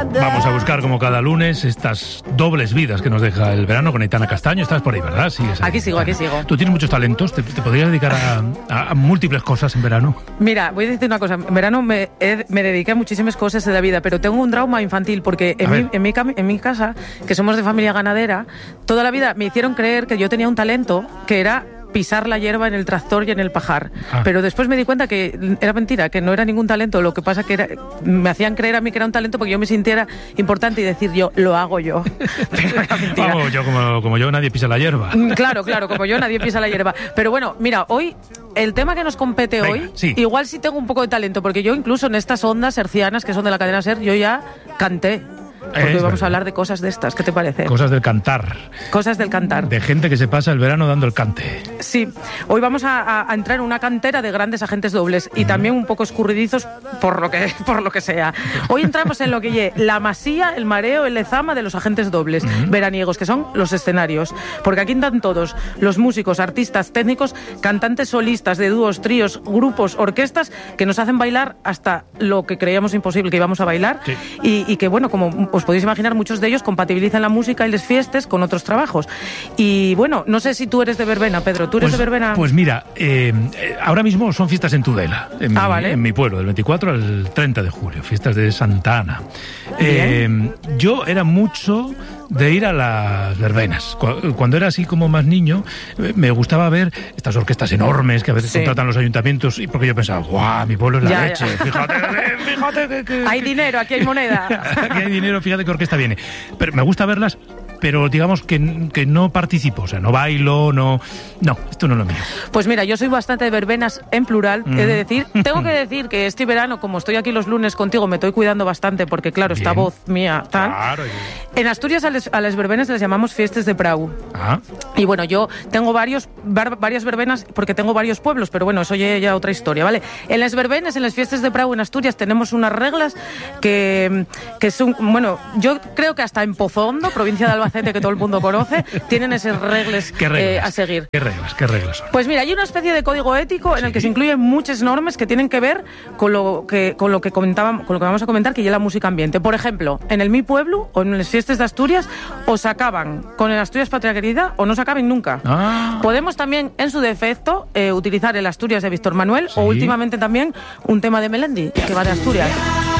Vamos a buscar como cada lunes estas dobles vidas que nos deja el verano con Aitana Castaño. Estás por ahí, ¿verdad? ¿Sigues ahí? Aquí sigo. Tú tienes muchos talentos, te podrías dedicar a múltiples cosas en verano. Mira, voy a decirte una cosa. En verano me dediqué a muchísimas cosas de la vida, pero tengo un trauma infantil porque en mi casa, que somos de familia ganadera, toda la vida me hicieron creer que yo tenía un talento que era pisar la hierba en el tractor y en el pajar. Pero después me di cuenta que era mentira, que no era ningún talento. Lo que pasa que me hacían creer a mí que era un talento porque yo me sintiera importante y decir yo, lo hago yo. Pero era mentira. Vamos, yo como yo nadie pisa la hierba. Claro, como yo nadie pisa la hierba. Pero bueno, mira, hoy, el tema que nos compete hoy, igual sí tengo un poco de talento, porque yo incluso en estas ondas hercianas que son de la cadena SER, yo ya canté. Porque hoy vamos a hablar de cosas de estas, ¿qué te parece? Cosas del cantar. Cosas del cantar. De gente que se pasa el verano dando el cante. Sí, hoy vamos a entrar en una cantera de grandes agentes dobles y también un poco escurridizos por lo que sea. Hoy entramos en lo que es la masía, el mareo, el lezama de los agentes dobles veraniegos, que son los escenarios. Porque aquí están todos, los músicos, artistas, técnicos, cantantes solistas de dúos, tríos, grupos, orquestas, que nos hacen bailar hasta lo que creíamos imposible que íbamos a bailar. Sí. Y que, bueno, como os podéis imaginar, muchos de ellos compatibilizan la música y las fiestas con otros trabajos. Y bueno, no sé si tú eres de verbena, Pedro. ¿Tú eres de verbena? Pues mira, ahora mismo son fiestas en Tudela, en mi pueblo, del 24 al 30 de julio, fiestas de Santa Ana. Yo era mucho de ir a las verbenas. Cuando era así como más niño, me gustaba ver estas orquestas enormes que a veces contratan los ayuntamientos, y porque yo pensaba, ¡guau! Mi pueblo es la leche. Fíjate que hay dinero, aquí hay moneda. Aquí hay dinero, fíjate qué orquesta viene. Pero me gusta verlas, pero digamos que no participo, o sea, no bailo, no, esto no es lo mío. Pues mira, yo soy bastante de verbenas en plural, he de decir. Tengo que decir que este verano, como estoy aquí los lunes contigo, me estoy cuidando bastante porque, claro, esta voz mía, tal. Claro. En Asturias a las verbenas les llamamos fiestas de prau. Y bueno, yo tengo varias verbenas porque tengo varios pueblos, pero bueno, eso ya otra historia, ¿vale? En las verbenas, en las fiestas de prau en Asturias, tenemos unas reglas que son, bueno, yo creo que hasta en Pozondo, provincia de Albacete, que todo el mundo conoce, tienen esas reglas a seguir. ¿Qué reglas son? Pues mira, hay una especie de código ético en el que se incluyen muchas normas que tienen que ver con lo que vamos a comentar, que ya la música ambiente. Por ejemplo, en el Mi Pueblo o en las fiestas de Asturias, o se acaban con el Asturias Patria Querida o no se acaben nunca. Podemos también, en su defecto, utilizar el Asturias de Víctor Manuel o últimamente también un tema de Melendi, que va de Asturias.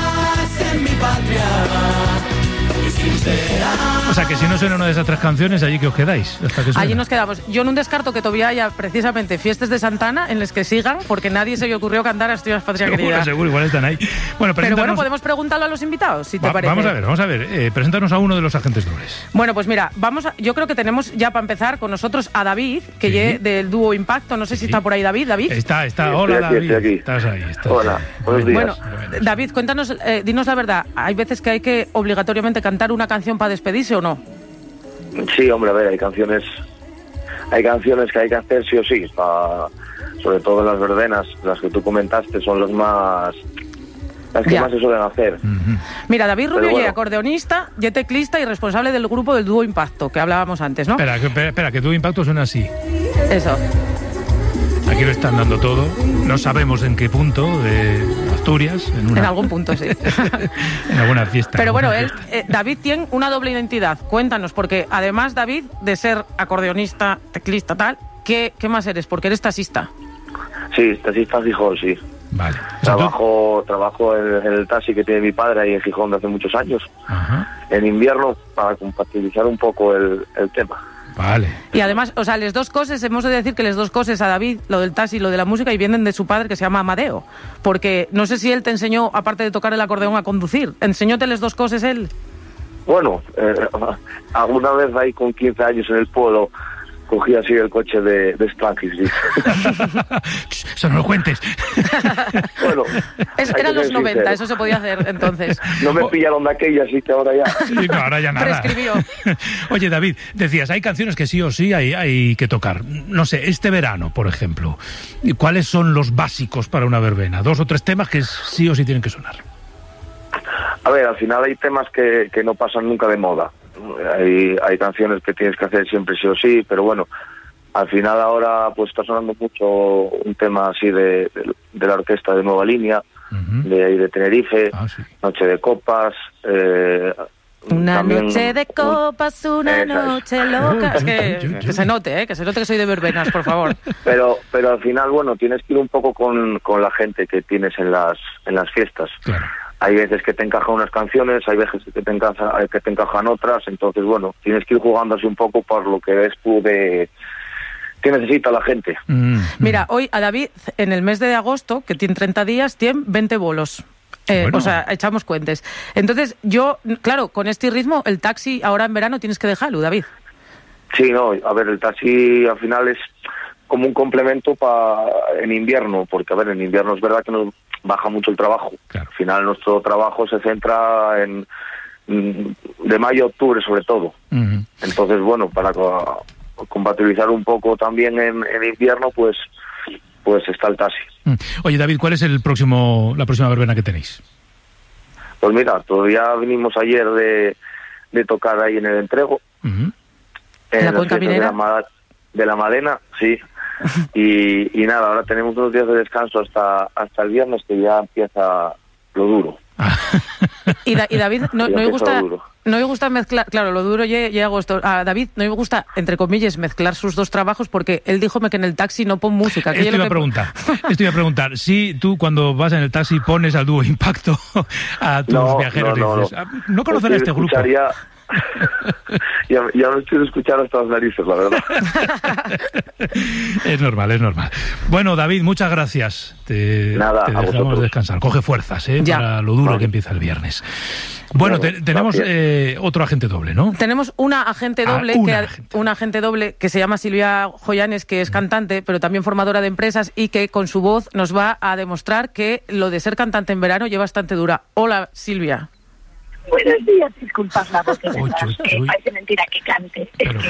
O sea, que si no suena una de esas tres canciones, allí que os quedáis. Allí nos quedamos. Yo no descarto que todavía haya precisamente fiestas de Santana en las que sigan, porque nadie se le ocurrió cantar Asturias Patria Querida. Seguro, igual están ahí. Bueno, pero bueno, podemos preguntarlo a los invitados, si te parece. Vamos a ver. Preséntanos a uno de los agentes dobles. Bueno, pues mira, yo creo que tenemos ya para empezar con nosotros a David, que es del dúo Impacto. No sé si está por ahí David. Está. Hola, David. Estás ahí. Hola, buenos días. Bueno, David, cuéntanos, dinos la verdad. ¿Hay veces que hay que obligatoriamente cantar una canción para despedirse o no? Sí, hombre, a ver, hay canciones que hay que hacer sí o sí, sobre todo en las verbenas, las que tú comentaste son las que más se suelen hacer. Mira, David Rubio es acordeonista, y teclista y responsable del grupo del dúo Impacto, que hablábamos antes, ¿no? Espera, que dúo Impacto suena así. Eso. Aquí lo están dando todo. No sabemos en qué punto de Asturias. En algún punto, sí. En alguna fiesta. Pero bueno, David tiene una doble identidad. Cuéntanos, porque además, David, de ser acordeonista, teclista, tal, ¿qué más eres? Porque eres taxista. Sí, taxista fijo, sí. Vale. Trabajo en el taxi que tiene mi padre ahí en Gijón de hace muchos años. En invierno, para compatibilizar un poco el tema. Vale. Y además, o sea, las dos cosas, hemos de decir que las dos cosas a David, lo del taxi y lo de la música, y vienen de su padre, que se llama Amadeo. Porque no sé si él te enseñó, aparte de tocar el acordeón, a conducir. ¿Enseñóte las dos cosas él? Bueno, alguna vez ahí con 15 años en el pueblo cogí así el coche de Strangis, ¿sí? Eso no lo cuentes. Bueno, eran los 90, sincero. Eso se podía hacer entonces. No me pillaron de aquella, así que ahora ya. Sí, no, ahora ya nada. Prescribió. Oye, David, decías, hay canciones que sí o sí hay que tocar. No sé, este verano, por ejemplo, ¿cuáles son los básicos para una verbena? 2 o 3 temas que sí o sí tienen que sonar. A ver, al final hay temas que no pasan nunca de moda. Hay canciones que tienes que hacer siempre sí o sí, pero bueno, al final ahora pues está sonando mucho un tema así de la orquesta de Nueva Línea, de Tenerife, sí. Noche de Copas. Una también, noche de copas, una noche loca. Es que se note, que soy de verbenas, por favor. Pero al final, bueno, tienes que ir un poco con la gente que tienes en las fiestas. Claro. Hay veces que te encajan unas canciones, hay veces que te encajan otras, entonces, bueno, tienes que ir jugando así un poco por lo que ves tú de qué necesita la gente. Mira, hoy a David, en el mes de agosto, que tiene 30 días, tiene 20 bolos. Bueno. O sea, echamos cuentes. Entonces, yo, claro, con este ritmo, el taxi ahora en verano tienes que dejarlo, David. Sí, no, a ver, el taxi al final es como un complemento en invierno, porque, a ver, en invierno es verdad que nos baja mucho el trabajo. Claro. Al final nuestro trabajo se centra de mayo a octubre, sobre todo. Entonces, bueno, para compatibilizar un poco también en invierno, pues está el taxi. Oye, David, ¿cuál es la próxima verbena que tenéis? Pues mira, todavía vinimos ayer de tocar ahí en el Entrego. ¿En la Cuenca Minera? De la Madena, sí. y nada, ahora tenemos unos días de descanso hasta el viernes, que ya empieza lo duro. Y David, no me gusta mezclar, claro, lo duro ya agosto. A David no me gusta, entre comillas, mezclar sus dos trabajos, porque él díjome que en el taxi no pon música. Esto iba a preguntar, si tú cuando vas en el taxi pones al dúo Impacto a tus viajeros, no conoceré a este grupo. Ya no estoy escuchando hasta las narices, la verdad. Es normal. Bueno, David, muchas gracias. Te dejamos descansar. Coge fuerzas, para lo duro que empieza el viernes. Bueno, tenemos otro agente doble, ¿no? Tenemos una agente doble, una agente doble que se llama Silvia Joyanes, que es cantante, pero también formadora de empresas, y que con su voz nos va a demostrar que lo de ser cantante en verano lleva bastante dura. Hola, Silvia. Buenos días, disculpad la voz, que parece mentira que cante.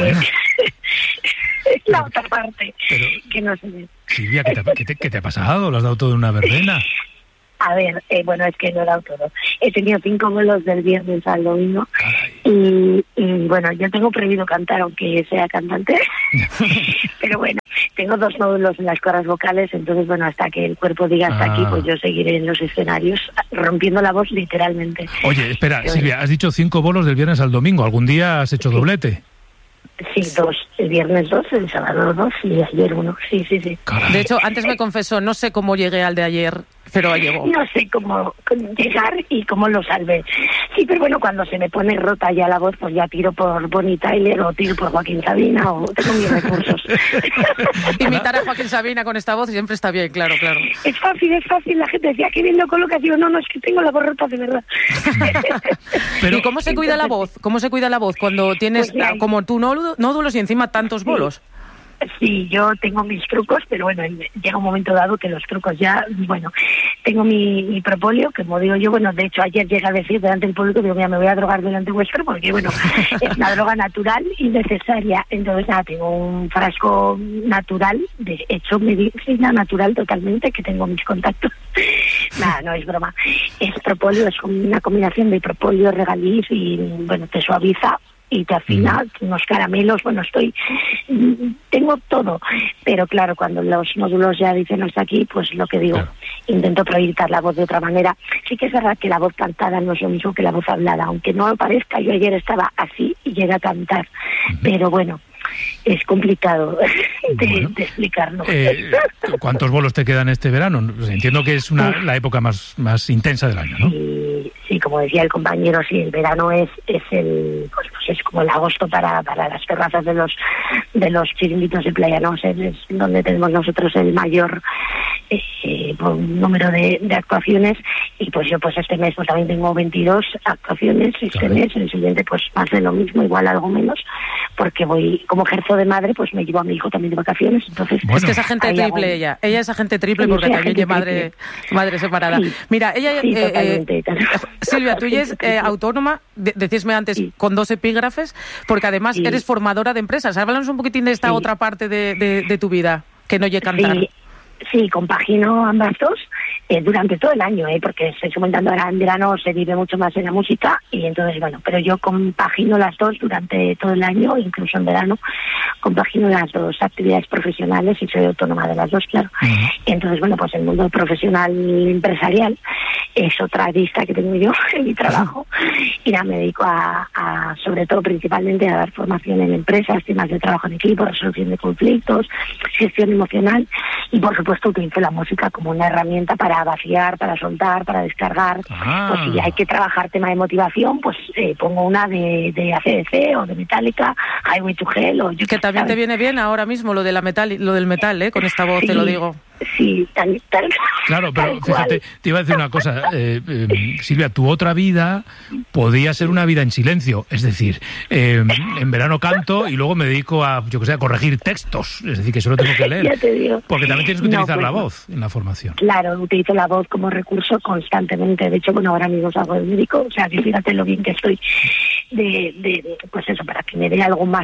Es la otra parte, que no se ve. Silvia, ¿qué te ha pasado? ¿Lo has dado todo en una verbena? A ver, bueno, es que no he dado todo. He tenido 5 bolos del viernes al domingo. Y bueno, yo tengo prohibido cantar, aunque sea cantante. Pero bueno, tengo 2 nódulos en las cuerdas vocales, entonces, bueno, hasta que el cuerpo diga hasta aquí, pues yo seguiré en los escenarios rompiendo la voz literalmente. Oye, espera, Silvia, has dicho 5 bolos del viernes al domingo. ¿Algún día has hecho doblete? Sí, 2. El viernes 2, el sábado 2 y ayer 1. Sí. Caray. De hecho, antes me confesó, no sé cómo llegué al de ayer, pero llegó. No sé cómo llegar y cómo lo salvé. Sí, pero bueno, cuando se me pone rota ya la voz, pues ya tiro por Bonnie Tyler o tiro por Joaquín Sabina, o tengo mis recursos. Imitar a Joaquín Sabina con esta voz siempre está bien, claro. Es fácil. La gente decía, qué bien lo colocas. Digo, no, es que tengo la voz rota de verdad. Pero ¿y cómo se cuida la voz? ¿Cómo se cuida la voz cuando tienes, pues como tú, nódulos y encima tantos bolos? Sí, yo tengo mis trucos, pero bueno, llega un momento dado que los trucos ya, bueno, tengo mi propóleo, que como digo yo, bueno, de hecho ayer llegué a decir delante del público, digo, mira, me voy a drogar delante vuestro, porque bueno, es una droga natural y necesaria. Entonces, nada, tengo un frasco natural, de hecho medicina natural totalmente, que tengo mis contactos. Nada, no es broma. Es propóleo, es una combinación de propóleo, regaliz y, bueno, te suaviza y te afina, unos caramelos, bueno, tengo todo, pero claro, cuando los nódulos ya dicen hasta aquí, pues lo que digo, intento proyectar la voz de otra manera. Sí que es verdad que la voz cantada no es lo mismo que la voz hablada, aunque no lo parezca, yo ayer estaba así y llegué a cantar, pero bueno, es complicado de explicarlo. ¿Cuántos bolos te quedan este verano? Entiendo que es la época más intensa del año, ¿no? Sí, como decía el compañero, sí, el verano es como el agosto para las terrazas de los chiringuitos de playa, ¿no? Es donde tenemos nosotros el mayor número de actuaciones, y pues yo este mes pues también tengo 22 actuaciones mes, el siguiente pues más de lo mismo, igual algo menos, porque voy, como ejerzo de madre, pues me llevo a mi hijo también de vacaciones, entonces... Bueno. Es que es agente triple ella es agente triple, porque también es madre separada. Sí. Mira, ella... Silvia, tú eres autónoma, decísme antes, con 2 epígrafes, porque además eres formadora de empresas. Háblanos un poquitín de esta otra parte de tu vida, que no llegue a cantar. Sí, compagino ambas dos durante todo el año, porque estoy comentando ahora en verano se vive mucho más en la música y entonces, bueno, pero yo compagino las dos durante todo el año, incluso en verano, compagino las dos actividades profesionales y soy autónoma de las dos, claro. Entonces, bueno, pues el mundo profesional empresarial es otra arista que tengo yo en mi trabajo y me dedico a, sobre todo, principalmente a dar formación en empresas, temas de trabajo en equipo, resolución de conflictos, gestión emocional y, por supuesto, utilizo la música como una herramienta para vaciar, para soltar, para descargar. Pues si hay que trabajar tema de motivación, pues pongo una de AC/DC o de Metallica, Highway to Hell o yo que también ¿sabes? Te viene bien ahora mismo lo de lo del metal, con esta voz, sí, te lo digo. Sí, tal. Claro, pero fíjate, te iba a decir una cosa, Silvia, tu otra vida podía ser una vida en silencio, es decir, en verano canto y luego me dedico a, yo que sé, a corregir textos, es decir, que solo tengo que leer. Ya te digo. Porque también tienes que utilizar la voz en la formación. Claro, utilizo la voz como recurso constantemente, de hecho, bueno, ahora mismo salgo del médico, o sea, que fíjate lo bien que estoy pues eso, para que me dé algo más.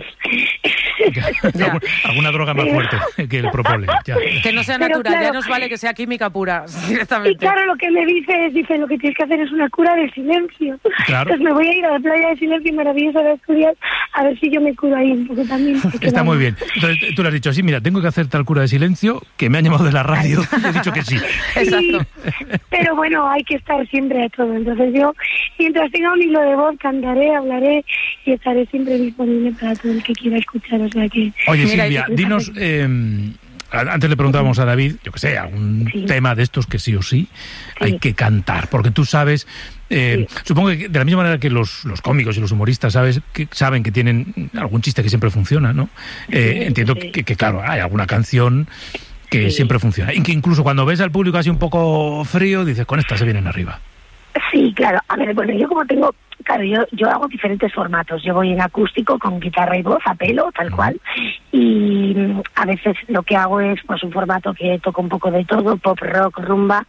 Alguna droga más fuerte que el propóleo. Ya. Que no sea natural, claro, ya nos vale que sea química pura, directamente. Y claro, lo que me dice, lo que tienes que hacer es una cura de silencio. Claro. Entonces me voy a ir a la playa de silencio maravillosa de Asturias a ver si yo me curo ahí un poco también. Está muy bien. Entonces tú le has dicho así, mira, tengo que hacer tal cura de silencio, que me han llamado de la radio y he dicho que sí. Exacto. Pero bueno, hay que estar siempre a todo. Entonces yo, mientras tenga un hilo de voz, cantaré, hablaré y estaré siempre disponible para todo el que quiera escuchar. O sea que... Oye, Silvia, dinos... antes le preguntábamos a David, yo que sé, algún tema de estos que sí o sí hay que cantar, porque tú sabes, supongo que de la misma manera que los cómicos y los humoristas saben que tienen algún chiste que siempre funciona, ¿no? Entiendo que claro, hay alguna canción que siempre funciona, y que incluso cuando ves al público así un poco frío, dices, con esta se vienen arriba. Sí, claro. A ver, bueno, yo como tengo... Claro, yo hago diferentes formatos. Yo voy en acústico con guitarra y voz a pelo, tal cual. Y a veces lo que hago es pues un formato que toco un poco de todo, pop, rock, rumba,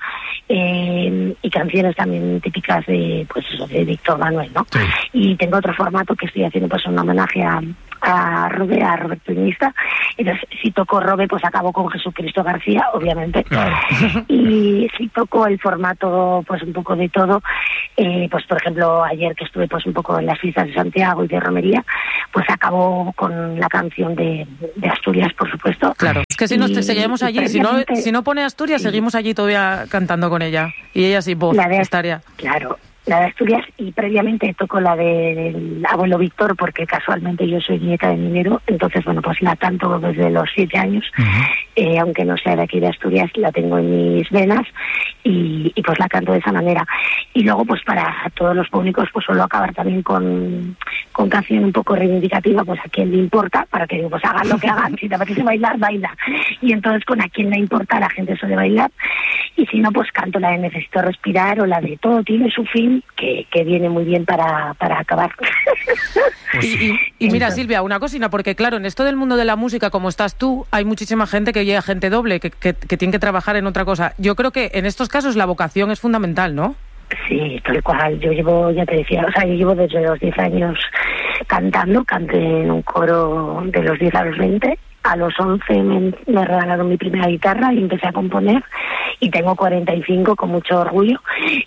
y canciones también típicas de, pues eso, de Víctor Manuel, ¿no? Sí. Y tengo otro formato que estoy haciendo pues un homenaje a Roberto Iniesta. Entonces, si toco Robe, pues acabo con Jesucristo García, obviamente. Claro. Y si toco el formato, pues un poco de todo, pues por ejemplo, ayer que estuve pues un poco en las fiestas de Santiago y de Romería, pues acabo con la canción de Asturias, por supuesto. Claro, es que si nos seguimos allí, si no pone Asturias, seguimos allí todavía cantando con ella. Y ella sí, voz, estaría. Claro. La de Asturias, y previamente toco la del abuelo Víctor, porque casualmente yo soy nieta de minero, entonces, bueno, pues la canto desde los 7 años, aunque no sea de aquí de Asturias, la tengo en mis venas, y pues la canto de esa manera. Y luego, pues para todos los públicos, pues suelo acabar también con canción un poco reivindicativa, pues a quién le importa, para que pues hagan lo que hagan, si te apetece bailar, baila. Y entonces, con a quién le importa, la gente suele bailar, y si no, pues canto la de Necesito Respirar, o la de Todo tiene su fin, que viene muy bien para acabar. Pues y mira, Silvia, una cosina, porque claro, en esto del mundo de la música, como estás tú, hay muchísima gente que llega gente doble, que tiene que trabajar en otra cosa. Yo creo que en estos casos la vocación es fundamental, ¿no? Sí, tal cual. Yo llevo, ya te decía, yo llevo desde los 10 años cantando, canté en un coro de los 10 a los 20. A los 11 me regalaron mi primera guitarra y empecé a componer, y tengo 45 con mucho orgullo,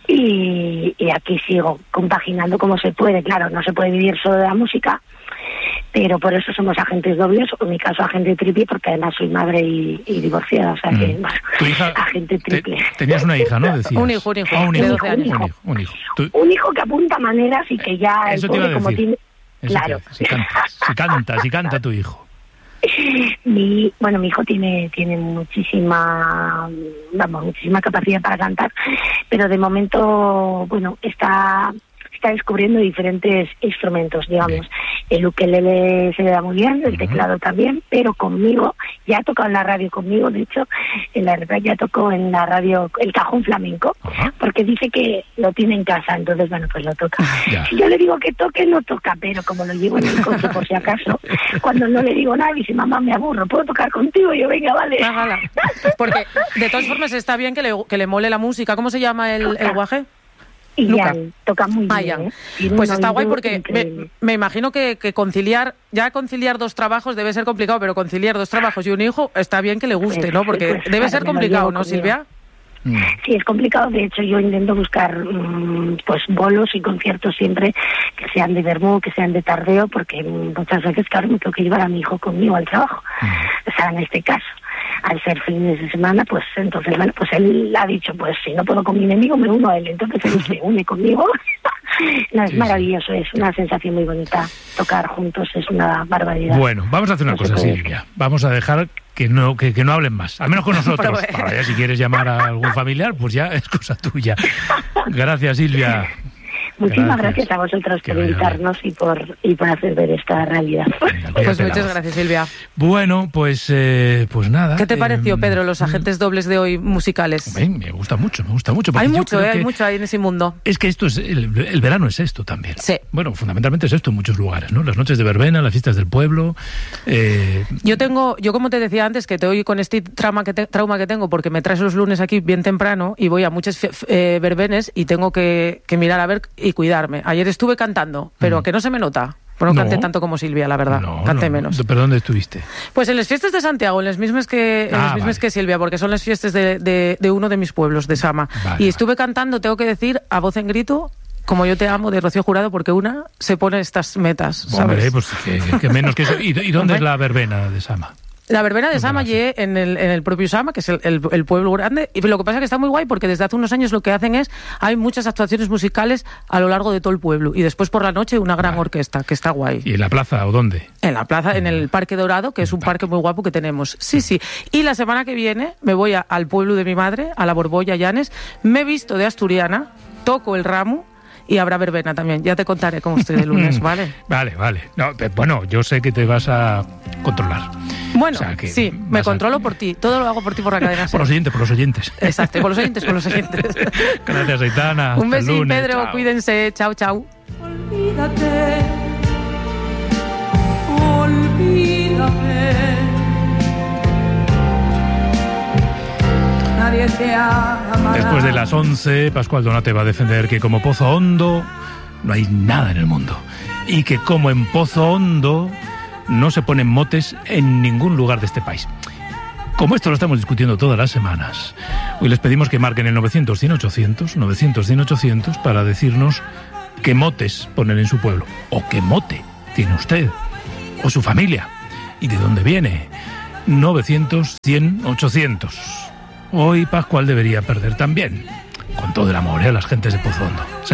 y aquí sigo compaginando como se puede. Claro, no se puede vivir solo de la música, pero por eso somos agentes dobles, o en mi caso agente triple, porque además soy madre y divorciada, o sea que ¿Tu hija, agente triple. Tenías una hija, ¿no? Decías. Un hijo. Un hijo. Un hijo que apunta maneras y que ya... Eso te iba a decir. Como tiene... Claro. Si canta tu hijo. Mi hijo tiene muchísima capacidad para cantar, pero de momento, bueno, está descubriendo diferentes instrumentos, digamos. El ukelele se le da muy bien, el teclado también, pero conmigo, ya ha tocado en la radio conmigo, de hecho, en la verdad ya tocó en la radio el cajón flamenco, porque dice que lo tiene en casa, entonces, bueno, pues lo toca. Si yo le digo que toque, no toca, pero como lo llevo en el coche por si acaso, cuando no le digo nada, dice, mamá, me aburro, ¿puedo tocar contigo? Y yo, venga, vale. Porque, de todas formas, está bien que le mole la música. ¿Cómo se llama el guaje? Y Ian toca muy bien. Pues está guay porque me imagino que conciliar 2 trabajos debe ser complicado, pero conciliar 2 trabajos y un hijo está bien que le guste, ¿no? Porque debe ser complicado, ¿no, Silvia? Sí, es complicado. De hecho, yo intento buscar pues bolos y conciertos siempre que sean de vermú, que sean de tardeo, porque muchas veces, claro, me tengo que llevar a mi hijo conmigo al trabajo. O sea, en este caso, al ser fines de semana, pues entonces, bueno, pues él ha dicho, pues si no puedo con mi enemigo, me uno a él. Entonces él se une conmigo. No, es maravilloso, es una sensación muy bonita. Tocar juntos es una barbaridad. Bueno, vamos a hacer una cosa, Silvia. Vamos a dejar que no hablen más, al menos con nosotros. Ahora ya si quieres llamar a algún familiar, pues ya es cosa tuya. Gracias, Silvia. Muchísimas gracias a vosotros por invitarnos y por hacer ver esta realidad. Pues muchas gracias, Silvia. Bueno, pues nada. ¿Qué te pareció, Pedro, los agentes dobles de hoy musicales? Me gusta mucho. Hay mucho ahí en ese mundo. Es que esto es el verano es esto también. Sí. Bueno, fundamentalmente es esto en muchos lugares, ¿no? Las noches de verbena, las fiestas del pueblo. Yo como te decía antes, que te oí con este trauma que tengo, porque me traes los lunes aquí bien temprano y voy a muchas verbenes y tengo que mirar a ver y cuidarme. Ayer estuve cantando, pero que no se me nota. No canté tanto como Silvia, la verdad. Canté menos. ¿Pero dónde estuviste? Pues en las fiestas de Santiago, en las mismas que Silvia, porque son las fiestas de uno de mis pueblos, de Sama. Y estuve cantando, tengo que decir, a voz en grito, Como yo te amo, de Rocío Jurado, porque una se pone estas metas, ¿sabes? Hombre, pues que menos que eso. ¿Y dónde es la verbena de Sama? La verbena de Sama en el propio Sama, que es el pueblo grande, y lo que pasa es que está muy guay porque desde hace unos años lo que hacen es, hay muchas actuaciones musicales a lo largo de todo el pueblo, y después por la noche una gran orquesta, que está guay. ¿Y en la plaza o dónde? En la plaza, en el Parque Dorado, que es un parque muy guapo que tenemos. Sí, sí. Y la semana que viene me voy al pueblo de mi madre, a la Borbolla, Llanes, me he visto de asturiana, toco el ramo, y habrá verbena también. Ya te contaré cómo estoy de lunes, ¿vale? Vale. No, bueno, yo sé que te vas a controlar. Bueno, o sea, sí, me controlo por ti. Todo lo hago por ti, por la cadena. Por los oyentes. Exacto, por los oyentes. Gracias, Aitana. Un besín, lunes. Pedro. Chao. Cuídense. Chao. Olvídate. Nadie te amará. Después de las 11, Pascual Donate va a defender que como Pozo Hondo no hay nada en el mundo. Y que como en Pozo Hondo no se ponen motes en ningún lugar de este país. Como esto lo estamos discutiendo todas las semanas, hoy les pedimos que marquen el 900-100-800, 900-100-800, para decirnos qué motes ponen en su pueblo, o qué mote tiene usted, o su familia, y de dónde viene. 900-100-800. Hoy Pascual debería perder también, con todo el amor a las gentes de Pozo Hondo.